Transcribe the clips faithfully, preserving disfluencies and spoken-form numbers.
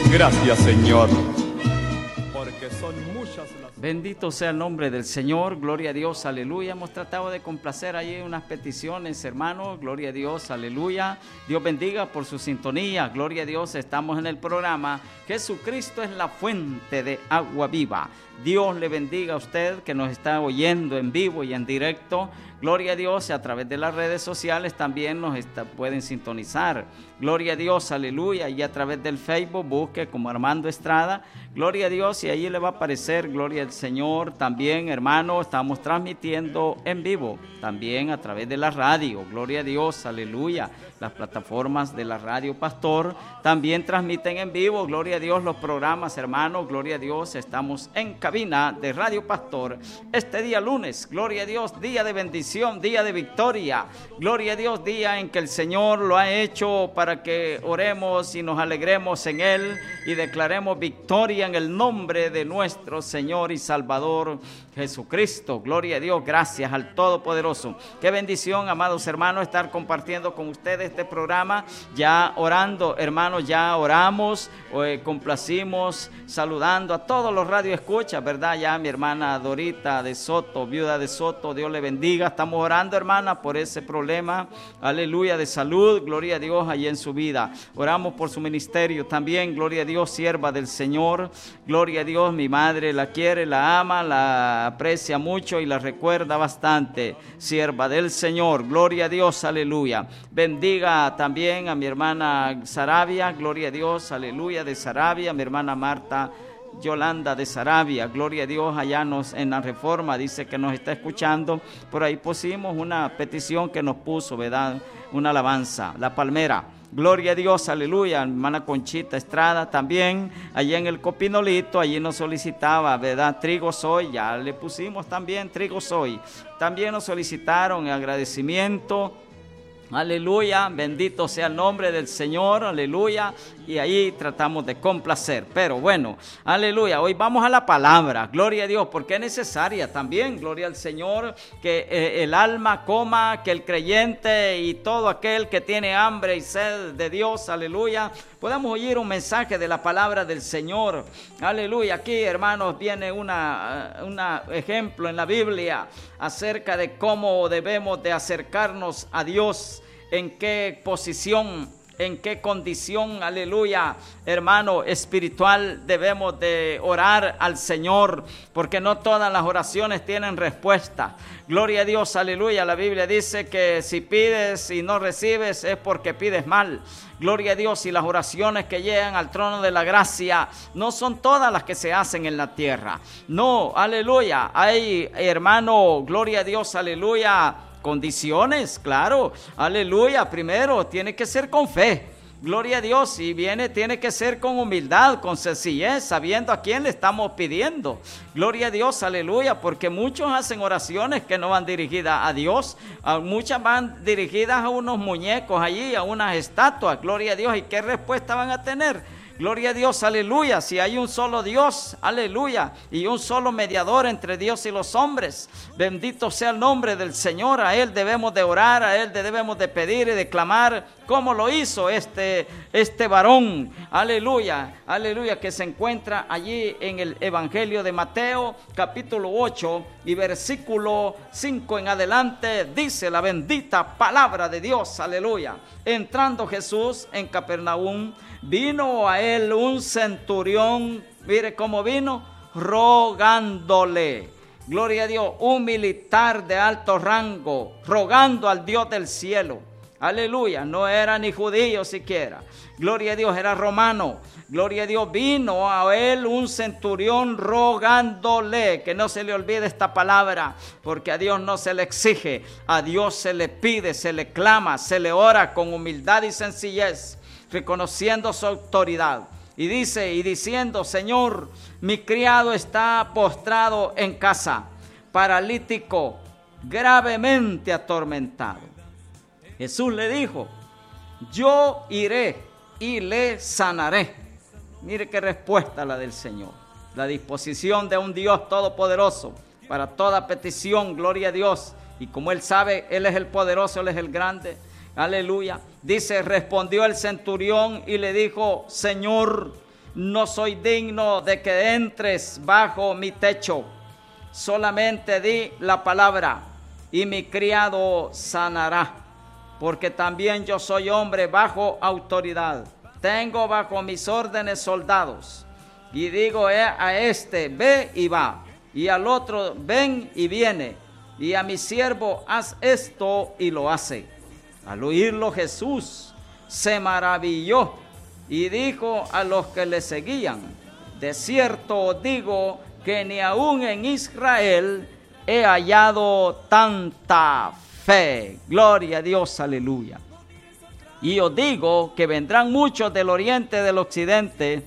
Gracias, Señor, porque son muchas las... Bendito sea el nombre del Señor, gloria a Dios, aleluya. Hemos tratado de complacer ahí unas peticiones, hermanos, gloria a Dios, aleluya. Dios bendiga por su sintonía, gloria a Dios. Estamos en el programa Jesucristo es la fuente de agua viva. Dios le bendiga a usted que nos está oyendo en vivo y en directo. Gloria a Dios, y a través de las redes sociales también nos está, pueden sintonizar. Gloria a Dios, aleluya. Y a través del Facebook busque como Armando Estrada. Gloria a Dios, y ahí le va a aparecer, gloria al Señor. También, hermano, estamos transmitiendo en vivo, también a través de la radio. Gloria a Dios, aleluya. Las plataformas de la Radio Pastor también transmiten en vivo, gloria a Dios, los programas, hermanos. Gloria a Dios, estamos en cabina de Radio Pastor este día lunes, gloria a Dios, día de bendición, día de victoria, gloria a Dios, día en que el Señor lo ha hecho para que oremos y nos alegremos en Él y declaremos victoria en el nombre de nuestro Señor y Salvador Jesucristo. Gloria a Dios, gracias al Todopoderoso. Qué bendición, amados hermanos, estar compartiendo con ustedes este programa, ya orando, hermanos, ya oramos, eh, complacimos, saludando a todos los radioescuchas, ¿verdad? Ya mi hermana Dorita de Soto, viuda de Soto, Dios le bendiga. Estamos orando, hermana, por ese problema, aleluya, de salud, gloria a Dios, allí en su vida. Oramos por su ministerio también, gloria a Dios, sierva del Señor, gloria a Dios, mi madre la quiere, la ama, la aprecia mucho y la recuerda bastante, sierva del Señor, gloria a Dios, aleluya. Bendiga también a mi hermana Sarabia, gloria a Dios, aleluya, de Sarabia, mi hermana Marta Yolanda de Sarabia, gloria a Dios, allá nos, en la Reforma, dice que nos está escuchando. Por ahí pusimos una petición que nos puso, ¿verdad? Una alabanza, La Palmera. Gloria a Dios, aleluya. Mi hermana Conchita Estrada también, allí en el Copinolito, allí nos solicitaba, ¿verdad? Trigo Soy, ya le pusimos también Trigo Soy. También nos solicitaron agradecimiento. Aleluya, bendito sea el nombre del Señor, aleluya, y ahí tratamos de complacer, pero bueno, aleluya, hoy vamos a la palabra, gloria a Dios, porque es necesaria también, gloria al Señor, que eh, el alma coma, que el creyente y todo aquel que tiene hambre y sed de Dios, aleluya, podamos oír un mensaje de la palabra del Señor, aleluya. Aquí, hermanos, viene una, una ejemplo en la Biblia acerca de cómo debemos de acercarnos a Dios, en qué posición, en qué condición, aleluya, hermano, espiritual debemos de orar al Señor, porque no todas las oraciones tienen respuesta. Gloria a Dios, aleluya. La Biblia dice que si pides y no recibes es porque pides mal. Gloria a Dios, y las oraciones que llegan al trono de la gracia no son todas las que se hacen en la tierra. No, aleluya. Hay, hermano, gloria a Dios, aleluya, condiciones, claro, aleluya. Primero tiene que ser con fe, gloria a Dios, y viene, tiene que ser con humildad, con sencillez, sabiendo a quién le estamos pidiendo, gloria a Dios, aleluya, porque muchos hacen oraciones que no van dirigidas a Dios, muchas van dirigidas a unos muñecos allí, a unas estatuas, gloria a Dios, y qué respuesta van a tener. Gloria a Dios, aleluya, si hay un solo Dios, aleluya, y un solo mediador entre Dios y los hombres, bendito sea el nombre del Señor. A Él debemos de orar, a Él debemos de pedir y de clamar, como lo hizo este, este varón, aleluya, aleluya, que se encuentra allí en el Evangelio de Mateo, capítulo ocho y versículo cinco en adelante, dice la bendita palabra de Dios, aleluya. Entrando Jesús en Capernaum, vino a él un centurión, mire cómo vino, rogándole, gloria a Dios, un militar de alto rango, rogando al Dios del cielo, aleluya, no era ni judío siquiera, gloria a Dios, era romano, gloria a Dios, vino a él un centurión rogándole, que no se le olvide esta palabra, porque a Dios no se le exige, a Dios se le pide, se le clama, se le ora con humildad y sencillez, reconociendo su autoridad, y dice, y diciendo, Señor, mi criado está postrado en casa, paralítico, gravemente atormentado. Jesús le dijo, yo iré y le sanaré. Mire qué respuesta la del Señor, la disposición de un Dios todopoderoso para toda petición, gloria a Dios, y como Él sabe, Él es el poderoso, Él es el grande, aleluya. Dice, respondió el centurión y le dijo, Señor, no soy digno de que entres bajo mi techo. Solamente di la palabra y mi criado sanará, porque también yo soy hombre bajo autoridad. Tengo bajo mis órdenes soldados, y digo a este, ve y va, y al otro, ven y viene, y a mi siervo, haz esto, y lo hace. Al oírlo, Jesús se maravilló y dijo a los que le seguían, de cierto os digo que ni aún en Israel he hallado tanta fe. Gloria a Dios, aleluya. Y os digo que vendrán muchos del oriente y del occidente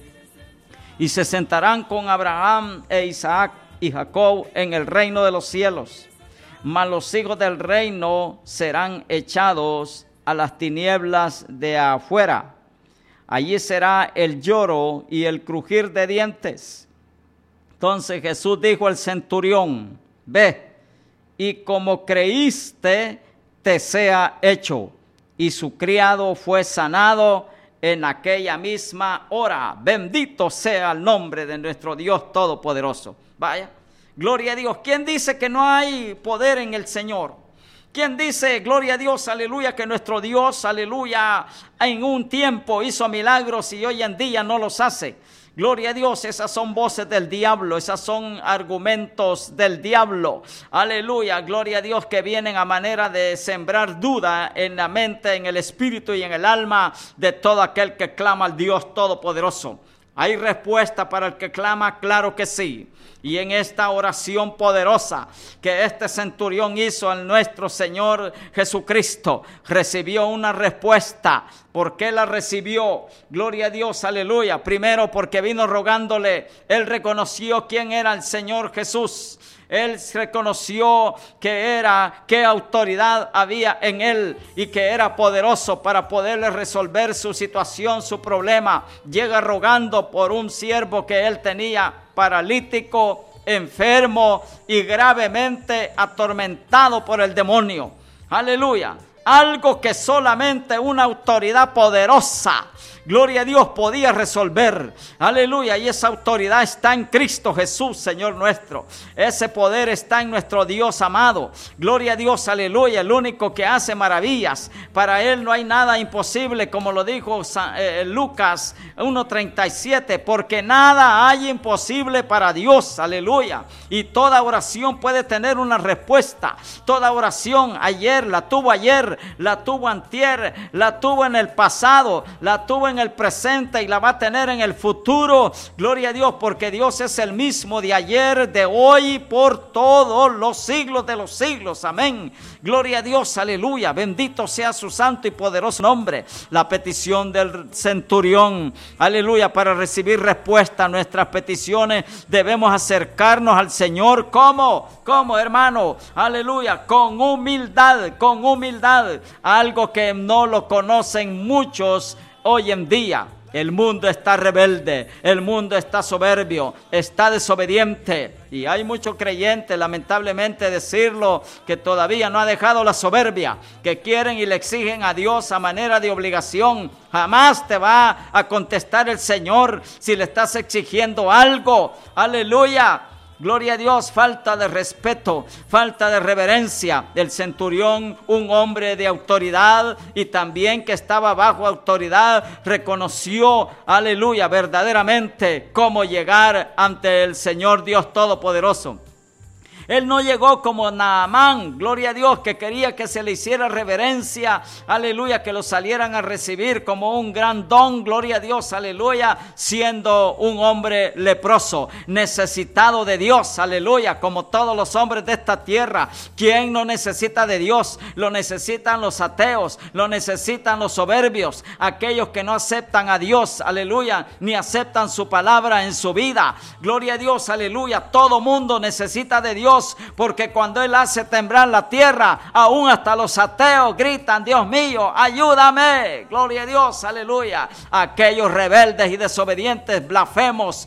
y se sentarán con Abraham e Isaac y Jacob en el reino de los cielos. Mas los hijos del reino serán echados a las tinieblas de afuera. Allí será el lloro y el crujir de dientes. Entonces Jesús dijo al centurión, ve, y como creíste, te sea hecho. Y su criado fue sanado en aquella misma hora. Bendito sea el nombre de nuestro Dios Todopoderoso. Vaya, gloria a Dios. ¿Quién dice que no hay poder en el Señor? ¿Quién dice, gloria a Dios, aleluya, que nuestro Dios, aleluya, en un tiempo hizo milagros y hoy en día no los hace? Gloria a Dios, esas son voces del diablo, esas son argumentos del diablo. Aleluya, gloria a Dios, que vienen a manera de sembrar duda en la mente, en el espíritu y en el alma de todo aquel que clama al Dios Todopoderoso. ¿Hay respuesta para el que clama? Claro que sí. Y en esta oración poderosa que este centurión hizo al nuestro Señor Jesucristo, recibió una respuesta. ¿Por qué la recibió? Gloria a Dios, aleluya. Primero porque vino rogándole, él reconoció quién era el Señor Jesús. Él reconoció que era, qué autoridad había en él y que era poderoso para poderle resolver su situación, su problema. Llega rogando por un siervo que él tenía, paralítico, enfermo y gravemente atormentado por el demonio. Aleluya. Algo que solamente una autoridad poderosa, gloria a Dios, podía resolver. Aleluya. Y esa autoridad está en Cristo Jesús, Señor nuestro. Ese poder está en nuestro Dios amado. Gloria a Dios, aleluya. El único que hace maravillas. Para Él no hay nada imposible, como lo dijo eh, Lucas uno treinta y siete. Porque nada hay imposible para Dios. Aleluya. Y toda oración puede tener una respuesta. Toda oración ayer la tuvo ayer, la tuvo antier, la tuvo en el pasado, la tuvo en el presente y la va a tener en el futuro. Gloria a Dios, porque Dios es el mismo de ayer, de hoy, por todos los siglos de los siglos. Amén. Gloria a Dios, aleluya. Bendito sea su santo y poderoso nombre. La petición del centurión, aleluya, para recibir respuesta a nuestras peticiones debemos acercarnos al Señor. ¿Cómo? ¿Cómo, hermano? Aleluya, con humildad, con humildad. Algo que no lo conocen muchos hoy en día. El mundo está rebelde, el mundo está soberbio, está desobediente. Y hay muchos creyentes, lamentablemente decirlo, que todavía no ha dejado la soberbia, que quieren y le exigen a Dios a manera de obligación. Jamás te va a contestar el Señor si le estás exigiendo algo. Aleluya. Gloria a Dios, falta de respeto, falta de reverencia. El centurión, un hombre de autoridad y también que estaba bajo autoridad, reconoció, aleluya, verdaderamente cómo llegar ante el Señor Dios Todopoderoso. Él no llegó como Naamán, gloria a Dios, que quería que se le hiciera reverencia, aleluya, que lo salieran a recibir como un gran don, gloria a Dios, aleluya, siendo un hombre leproso, necesitado de Dios, aleluya, como todos los hombres de esta tierra. ¿Quién no necesita de Dios? Lo necesitan los ateos, lo necesitan los soberbios, aquellos que no aceptan a Dios, aleluya, ni aceptan su palabra en su vida. Gloria a Dios, aleluya, todo mundo necesita de Dios. Porque cuando Él hace temblar la tierra, aún hasta los ateos gritan: Dios mío, ayúdame. Gloria a Dios, aleluya. Aquellos rebeldes y desobedientes, blasfemos,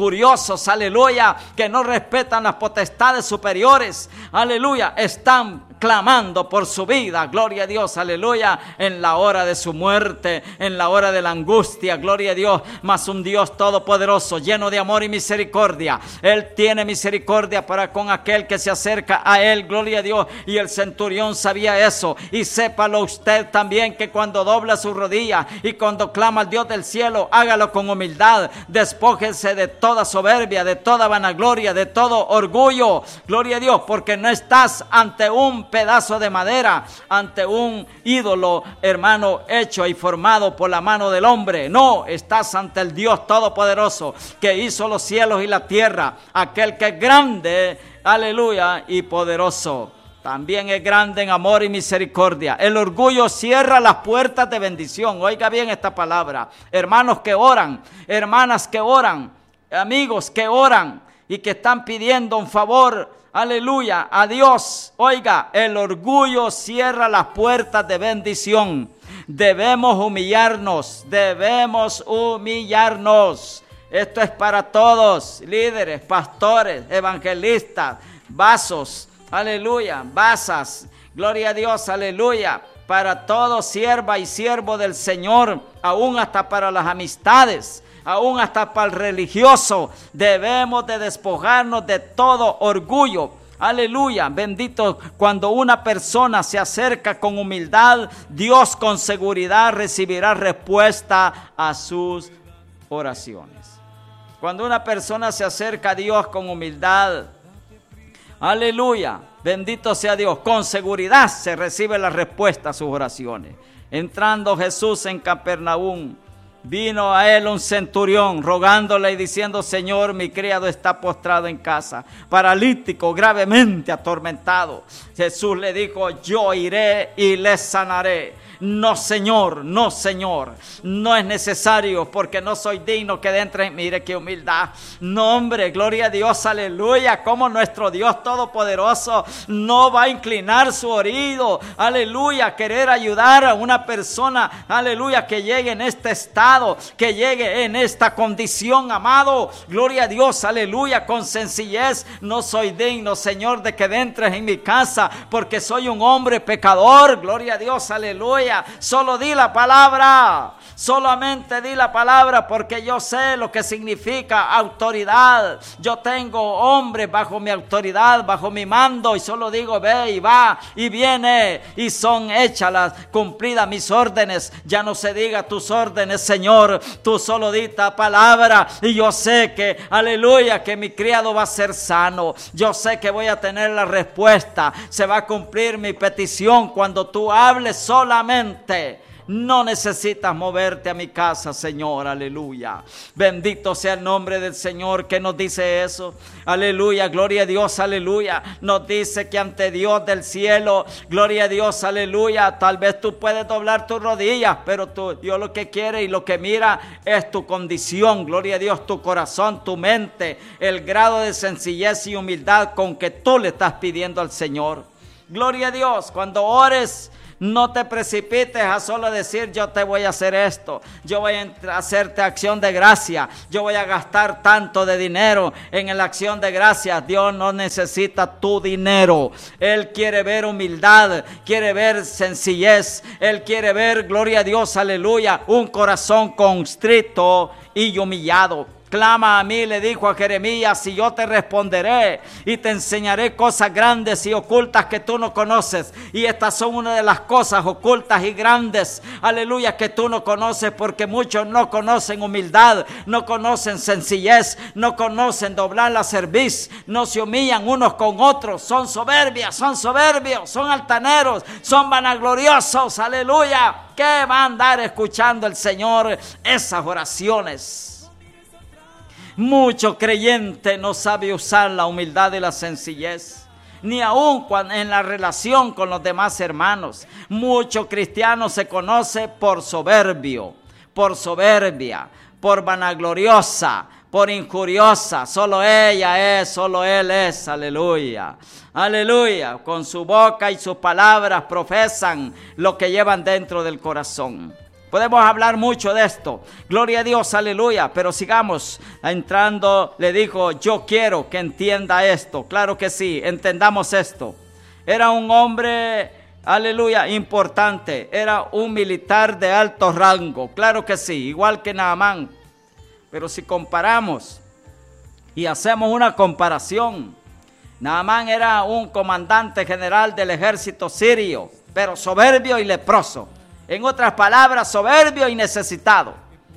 injuriosos, aleluya, que no respetan las potestades superiores, aleluya, están clamando por su vida, gloria a Dios, aleluya, en la hora de su muerte, en la hora de la angustia, gloria a Dios, mas un Dios todopoderoso, lleno de amor y misericordia. Él tiene misericordia para con aquel que se acerca a Él, gloria a Dios, y el centurión sabía eso, y sépalo usted también, que cuando dobla su rodilla y cuando clama al Dios del cielo, hágalo con humildad, despójese de toda soberbia, de toda vanagloria, de todo orgullo, gloria a Dios, porque no estás ante un pedazo de madera, ante un ídolo, hermano, hecho y formado por la mano del hombre. No, estás ante el Dios todopoderoso que hizo los cielos y la tierra, aquel que es grande, aleluya, y poderoso. También es grande en amor y misericordia. El orgullo cierra las puertas de bendición. Oiga bien esta palabra. Hermanos que oran, hermanas que oran, amigos que oran y que están pidiendo un favor, aleluya, a Dios. Oiga, el orgullo cierra las puertas de bendición. Debemos humillarnos, debemos humillarnos. Esto es para todos, líderes, pastores, evangelistas, vasos, aleluya, basas, gloria a Dios, aleluya, para todos, sierva y siervo del Señor, aún hasta para las amistades, aún hasta para el religioso. Debemos de despojarnos de todo orgullo. Aleluya, bendito. Cuando una persona se acerca con humildad, Dios con seguridad recibirá respuesta a sus oraciones. Cuando una persona se acerca a Dios con humildad, aleluya, bendito sea Dios, con seguridad se recibe la respuesta a sus oraciones. Entrando Jesús en Capernaum, vino a él un centurión rogándole y diciendo: Señor, mi criado está postrado en casa, paralítico, gravemente atormentado. Jesús le dijo: yo iré y le sanaré. No, Señor, no, Señor, no es necesario, porque no soy digno que entre. Mire qué humildad. No, hombre, gloria a Dios, aleluya. Como nuestro Dios todopoderoso no va a inclinar su oído, aleluya, a querer ayudar a una persona, aleluya, que llegue en este estado, que llegue en esta condición, amado. Gloria a Dios, aleluya, con sencillez. No soy digno, Señor, de que entres en mi casa, porque soy un hombre pecador. Gloria a Dios, aleluya. Solo di la palabra, solamente di la palabra, porque yo sé lo que significa autoridad. Yo tengo hombres bajo mi autoridad, bajo mi mando, y solo digo: ve y va y viene, y son hechas las cumplidas mis órdenes. Ya no se diga tus órdenes, Señor, tú solo di la palabra, y yo sé que, aleluya, que mi criado va a ser sano. Yo sé que voy a tener la respuesta, se va a cumplir mi petición cuando tú hables solamente. No necesitas moverte a mi casa, Señor, aleluya. Bendito sea el nombre del Señor que nos dice eso. Aleluya, gloria a Dios, aleluya. Nos dice que ante Dios del cielo, gloria a Dios, aleluya. Tal vez tú puedes doblar tus rodillas, pero tú, Dios lo que quiere y lo que mira es tu condición, gloria a Dios, tu corazón, tu mente, el grado de sencillez y humildad con que tú le estás pidiendo al Señor. Gloria a Dios. Cuando ores, no te precipites a solo decir: yo te voy a hacer esto, yo voy a hacerte acción de gracia, yo voy a gastar tanto de dinero en la acción de gracia. Dios no necesita tu dinero. Él quiere ver humildad, quiere ver sencillez, Él quiere ver, gloria a Dios, aleluya, un corazón constrito y humillado. Clama a mí, le dijo a Jeremías, y yo te responderé y te enseñaré cosas grandes y ocultas que tú no conoces. Y estas son una de las cosas ocultas y grandes, aleluya, que tú no conoces, porque muchos no conocen humildad, no conocen sencillez, no conocen doblar la cerviz, no se humillan unos con otros, son soberbias, son soberbios, son altaneros, son vanagloriosos, aleluya. ¿Qué va a andar escuchando el Señor esas oraciones? Mucho creyente no sabe usar la humildad y la sencillez, ni aun cuando en la relación con los demás hermanos. Mucho cristiano se conoce por soberbio, por soberbia, por vanagloriosa, por injuriosa. Solo ella es, solo él es, aleluya, aleluya. Con su boca y sus palabras profesan lo que llevan dentro del corazón. Podemos hablar mucho de esto, gloria a Dios, aleluya, pero sigamos entrando. Le dijo: yo quiero que entienda esto. Claro que sí, entendamos esto. era un hombre, aleluya, importante, era un militar de alto rango, claro que sí, igual que Naamán. Pero si comparamos y hacemos una comparación, Naamán era un comandante general del ejército sirio, pero soberbio y leproso. En otras palabras, soberbio y necesitado.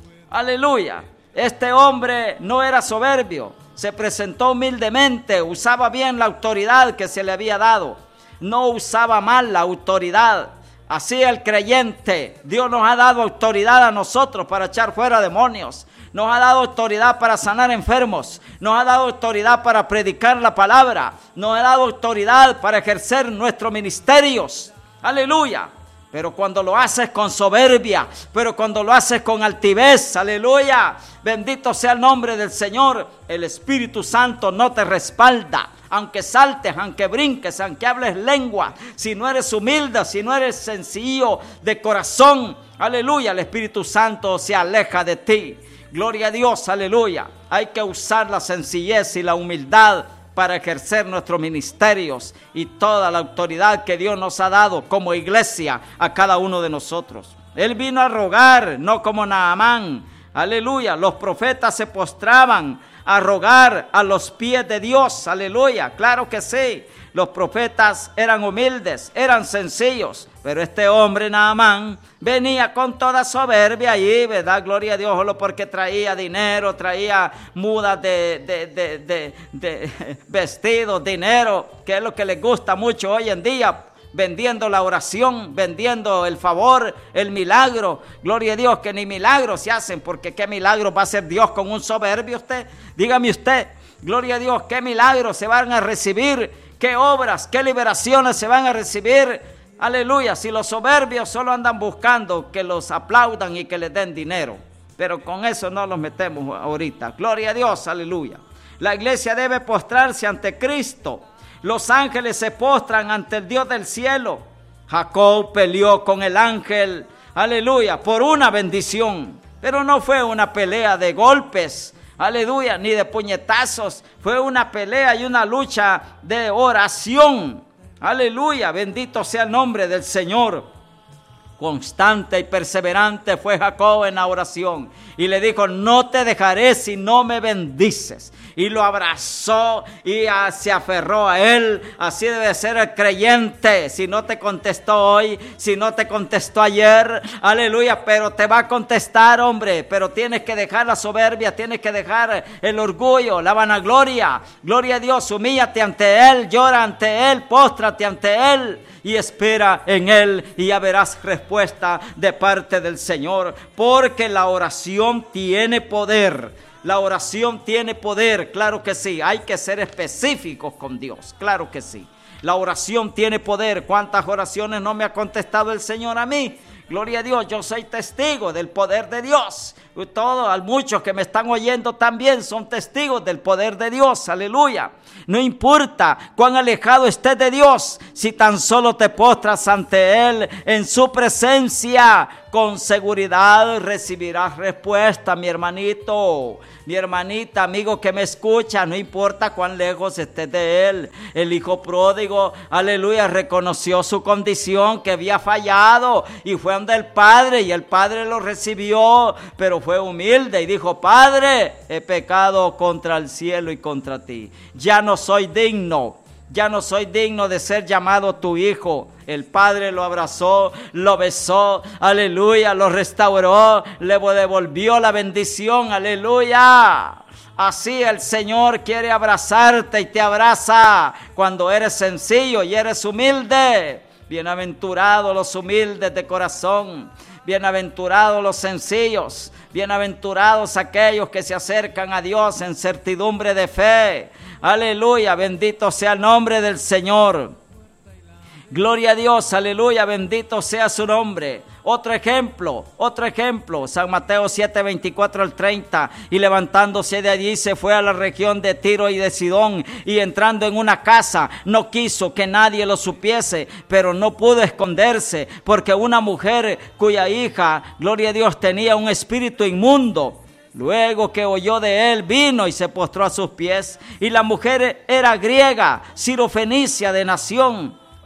Aleluya. Este hombre no era soberbio, se presentó humildemente, usaba bien la autoridad que se le había dado. No usaba mal la autoridad. Así el creyente, Dios nos ha dado autoridad a nosotros para echar fuera demonios. Nos ha dado autoridad para sanar enfermos. Nos ha dado autoridad para predicar la palabra. Nos ha dado autoridad para ejercer nuestros ministerios. Aleluya. Pero cuando lo haces con soberbia, pero cuando lo haces con altivez, aleluya, bendito sea el nombre del Señor, el Espíritu Santo no te respalda. Aunque saltes, aunque brinques, aunque hables lengua, si no eres humilde, si no eres sencillo de corazón, aleluya, el Espíritu Santo se aleja de ti. Gloria a Dios, aleluya. Hay que usar la sencillez y la humildad para ejercer nuestros ministerios y toda la autoridad que Dios nos ha dado como iglesia a cada uno de nosotros. Él vino a rogar, no como Naamán. Aleluya, los profetas se postraban a rogar a los pies de Dios. Aleluya, claro que sí. Los profetas eran humildes, eran sencillos, pero este hombre Naamán venía con toda soberbia allí, ¿verdad? Gloria a Dios, solo porque traía dinero, traía mudas de, de, de, de, de vestidos, dinero, que es lo que les gusta mucho hoy en día, vendiendo la oración, vendiendo el favor, el milagro. Gloria a Dios que ni milagros se hacen, porque qué milagro va a hacer Dios con un soberbio usted. Dígame usted, gloria a Dios, qué milagros se van a recibir. ¿Qué obras, qué liberaciones se van a recibir? Aleluya, si los soberbios solo andan buscando que los aplaudan y que les den dinero. Pero con eso no los metemos ahorita. Gloria a Dios, aleluya. La iglesia debe postrarse ante Cristo. Los ángeles se postran ante el Dios del cielo. Jacob peleó con el ángel, aleluya, por una bendición. Pero no fue una pelea de golpes, aleluya, ni de puñetazos. Fue una pelea y una lucha de oración. Aleluya, bendito sea el nombre del Señor. Constante y perseverante fue Jacob en la oración. Y le dijo, no te dejaré si no me bendices. Y lo abrazó y a, se aferró a él. Así debe ser el creyente. Si no te contestó hoy, si no te contestó ayer, aleluya, pero te va a contestar, hombre. Pero tienes que dejar la soberbia, tienes que dejar el orgullo, la vanagloria. Gloria a Dios, humíllate ante él, llora ante él, póstrate ante él y espera en él y ya verás respuesta de parte del Señor. Porque la oración tiene poder. La oración tiene poder, claro que sí. Hay que ser específicos con Dios, claro que sí. La oración tiene poder. ¿Cuántas oraciones no me ha contestado el Señor a mí? Gloria a Dios, yo soy testigo del poder de Dios. Todos, muchos que me están oyendo también son testigos del poder de Dios, aleluya. No importa cuán alejado estés de Dios, si tan solo te postras ante Él en su presencia, con seguridad recibirás respuesta, mi hermanito, mi hermanita, amigo que me escucha. No importa cuán lejos estés de Él. El hijo pródigo, aleluya, reconoció su condición, que había fallado, y fue donde el Padre, y el Padre lo recibió, pero fue humilde y dijo, Padre, he pecado contra el cielo y contra ti. Ya no soy digno, ya no soy digno de ser llamado tu hijo. El Padre lo abrazó, lo besó, aleluya, lo restauró, le devolvió la bendición, aleluya. Así el Señor quiere abrazarte y te abraza cuando eres sencillo y eres humilde. Bienaventurados los humildes de corazón, bienaventurados los sencillos, bienaventurados aquellos que se acercan a Dios en certidumbre de fe. Aleluya, bendito sea el nombre del Señor. Gloria a Dios, aleluya, bendito sea su nombre. Otro ejemplo, otro ejemplo, San Mateo siete, veinticuatro al treinta. Y levantándose de allí se fue a la región de Tiro y de Sidón, y entrando en una casa no quiso que nadie lo supiese, pero no pudo esconderse, porque una mujer cuya hija, gloria a Dios, tenía un espíritu inmundo, luego que oyó de él, vino y se postró a sus pies. Y la mujer era griega, sirofenicia de nación.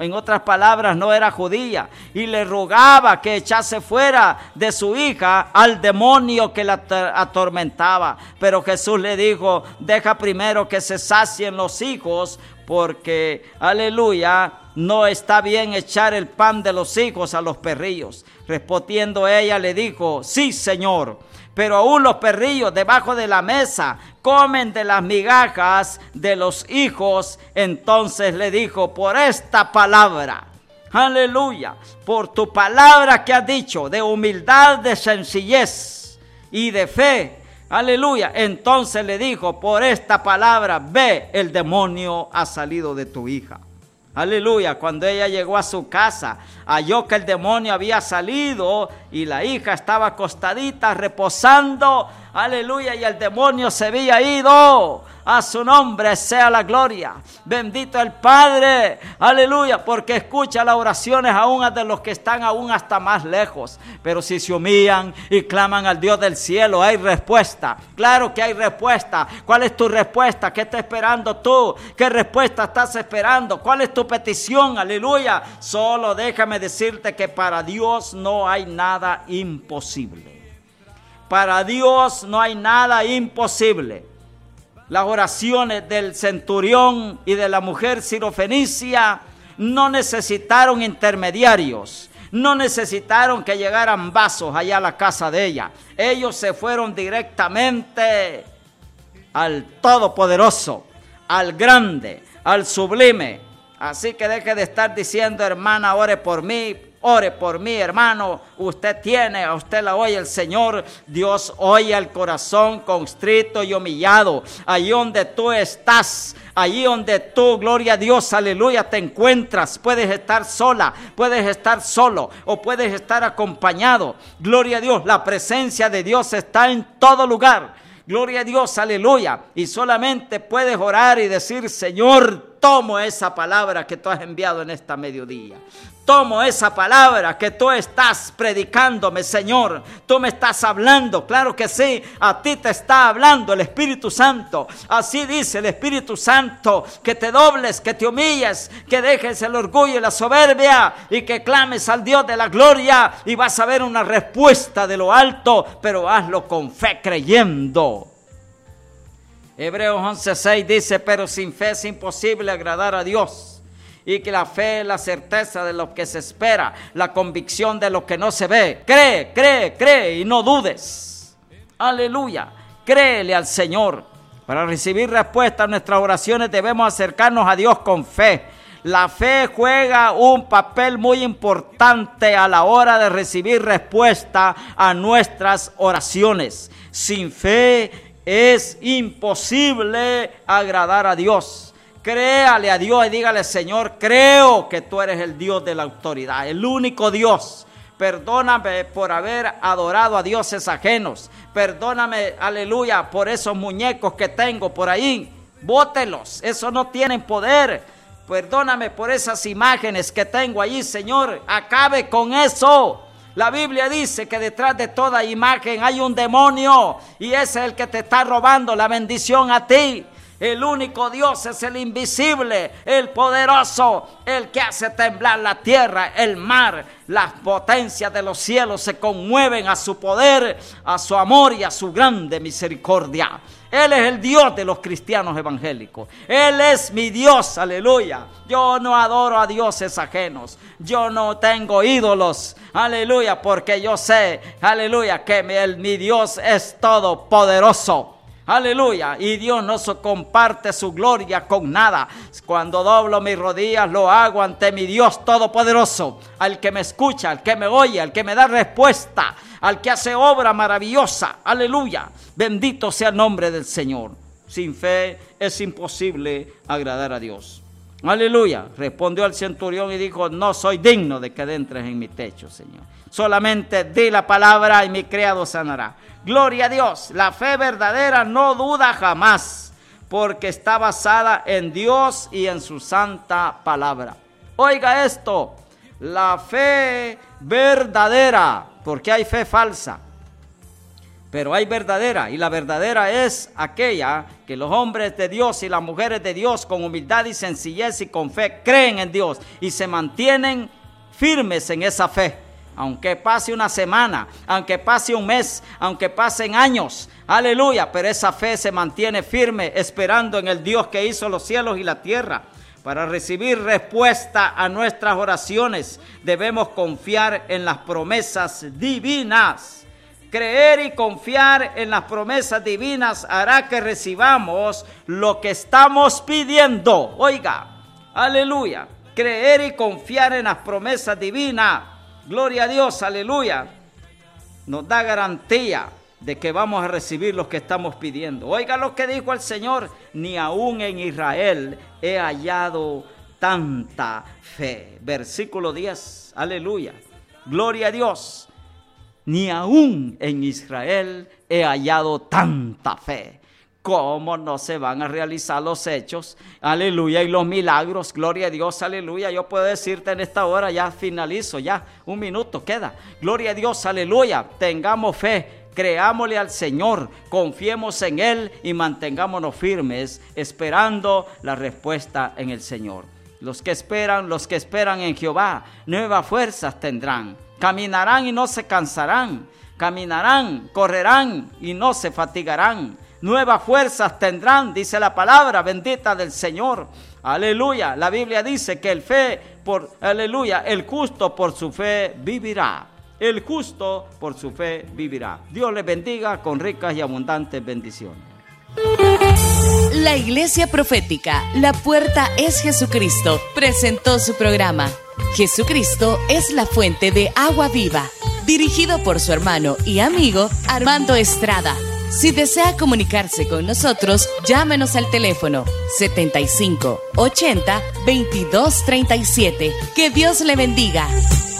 en otras palabras, no era judía, y le rogaba que echase fuera de su hija al demonio que la atormentaba. Pero Jesús le dijo: deja primero que se sacien los hijos, porque, aleluya, no está bien echar el pan de los hijos a los perrillos. Respondiendo ella le dijo: sí, Señor, pero aún los perrillos debajo de la mesa comen de las migajas de los hijos. Entonces le dijo: por esta palabra, aleluya, por tu palabra que has dicho, de humildad, de sencillez y de fe, aleluya. Entonces le dijo: por esta palabra, ve, el demonio ha salido de tu hija. Aleluya. Cuando ella llegó a su casa, halló que el demonio había salido y la hija estaba acostadita, reposando. Aleluya. Y el demonio se había ido. A su nombre sea la gloria. Bendito el Padre. Aleluya. Porque escucha las oraciones aún de los que están aún hasta más lejos. Pero si se humillan y claman al Dios del cielo, hay respuesta. Claro que hay respuesta. ¿Cuál es tu respuesta? ¿Qué estás esperando tú? ¿Qué respuesta estás esperando? ¿Cuál es tu petición? Aleluya. Solo déjame decirte que para Dios no hay nada imposible. Para Dios no hay nada imposible. Las oraciones del centurión y de la mujer sirofenicia no necesitaron intermediarios, no necesitaron que llegaran vasos allá a la casa de ella. Ellos se fueron directamente al Todopoderoso, al Grande, al Sublime. Así que deje de estar diciendo: hermana, ore por mí. Ore por mí, hermano. Usted tiene, a usted la oye el Señor. Dios oye el corazón constrito y humillado. Allí donde tú estás, allí donde tú, gloria a Dios, aleluya, te encuentras. Puedes estar sola, puedes estar solo o puedes estar acompañado. Gloria a Dios, la presencia de Dios está en todo lugar. Gloria a Dios, aleluya. Y solamente puedes orar y decir: Señor, tomo esa palabra que tú has enviado en esta mediodía. Tomo esa palabra que tú estás predicándome, Señor. Tú me estás hablando, claro que sí. A ti te está hablando el Espíritu Santo. Así dice el Espíritu Santo: que te dobles, que te humilles, que dejes el orgullo y la soberbia y que clames al Dios de la gloria, y vas a ver una respuesta de lo alto, pero hazlo con fe, creyendo. Hebreos once seis dice: pero sin fe es imposible agradar a Dios. Y que la fe es la certeza de lo que se espera, la convicción de lo que no se ve. Cree, cree, cree y no dudes. Aleluya. Créele al Señor. Para recibir respuesta a nuestras oraciones debemos acercarnos a Dios con fe. La fe juega un papel muy importante a la hora de recibir respuesta a nuestras oraciones. Sin fe es imposible agradar a Dios. Créale a Dios y dígale: Señor, creo que tú eres el Dios de la autoridad, el único Dios. Perdóname por haber adorado a dioses ajenos. Perdóname, aleluya, por esos muñecos que tengo por ahí. Bótelos, esos no tienen poder. Perdóname por esas imágenes que tengo allí, Señor. Acabe con eso. La Biblia dice que detrás de toda imagen hay un demonio, y ese es el que te está robando la bendición a ti. El único Dios es el invisible, el poderoso, el que hace temblar la tierra, el mar. Las potencias de los cielos se conmueven a su poder, a su amor y a su grande misericordia. Él es el Dios de los cristianos evangélicos. Él es mi Dios, aleluya. Yo no adoro a dioses ajenos. Yo no tengo ídolos, aleluya, porque yo sé, aleluya, que mi, el, mi Dios es todopoderoso. Aleluya, y Dios no se comparte su gloria con nada. Cuando doblo mis rodillas lo hago ante mi Dios todopoderoso, al que me escucha, al que me oye, al que me da respuesta, al que hace obra maravillosa. Aleluya, bendito sea el nombre del Señor. Sin fe es imposible agradar a Dios. Aleluya, respondió el centurión y dijo: no soy digno de que entres en mi techo, Señor. Solamente di la palabra y mi criado sanará. Gloria a Dios. La fe verdadera no duda jamás, porque está basada en Dios y en su santa palabra. Oiga esto: la fe verdadera, porque hay fe falsa. pero hay verdadera, y la verdadera es aquella que los hombres de Dios y las mujeres de Dios con humildad y sencillez y con fe creen en Dios y se mantienen firmes en esa fe. Aunque pase una semana, aunque pase un mes, aunque pasen años, aleluya, pero esa fe se mantiene firme esperando en el Dios que hizo los cielos y la tierra. Para recibir respuesta a nuestras oraciones debemos confiar en las promesas divinas. Creer y confiar en las promesas divinas hará que recibamos lo que estamos pidiendo. Oiga, aleluya. Creer y confiar en las promesas divinas, gloria a Dios, aleluya, nos da garantía de que vamos a recibir lo que estamos pidiendo. Oiga lo que dijo el Señor: ni aún en Israel he hallado tanta fe. Versículo diez, aleluya, gloria a Dios. Ni aún en Israel he hallado tanta fe. ¿Cómo no se van a realizar los hechos? Aleluya, y los milagros, gloria a Dios, aleluya. Yo puedo decirte en esta hora, ya finalizo, ya un minuto queda. Gloria a Dios, aleluya. Tengamos fe, creámosle al Señor, confiemos en Él y mantengámonos firmes, esperando la respuesta en el Señor. Los que esperan, los que esperan en Jehová, nuevas fuerzas tendrán. Caminarán y no se cansarán, caminarán, correrán y no se fatigarán. Nuevas fuerzas tendrán, dice la palabra bendita del Señor. Aleluya. La Biblia dice que el fe, por, aleluya, el justo por su fe vivirá. El justo por su fe vivirá. Dios les bendiga con ricas y abundantes bendiciones. La Iglesia Profética, La Puerta es Jesucristo, presentó su programa Jesucristo es la fuente de agua viva, dirigido por su hermano y amigo Armando Estrada. Si desea comunicarse con nosotros, llámenos al teléfono setenta y cinco ochenta veintidós treinta y siete. Que Dios le bendiga.